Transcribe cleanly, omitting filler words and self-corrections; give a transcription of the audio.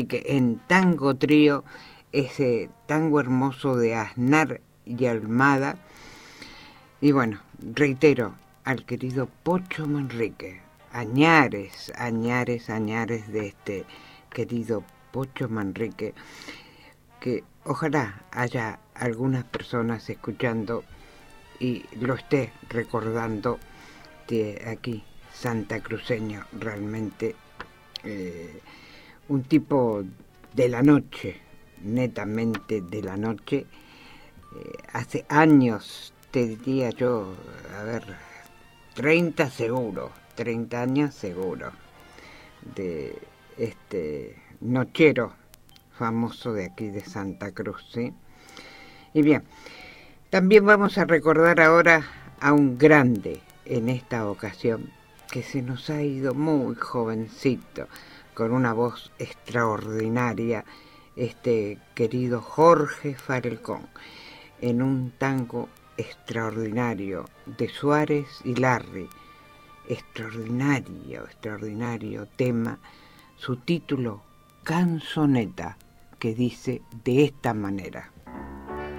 que en Tango Trío, ese tango hermoso de Aznar y Almada. Y bueno, reitero al querido Pocho Manrique, añares de este querido Pocho Manrique, que ojalá haya algunas personas escuchando y lo esté recordando de aquí, santacruceño, realmente un tipo de la noche, netamente de la noche. Hace años, te diría yo, 30 seguro, 30 años seguro, de este nochero famoso de aquí de Santa Cruz, ¿sí? Y bien, también vamos a recordar ahora a un grande en esta ocasión, que se nos ha ido muy jovencito, con una voz extraordinaria, este querido Jorge Falcón, en un tango extraordinario de Suárez y Larry. Extraordinario tema, su título Canzoneta, que dice de esta manera.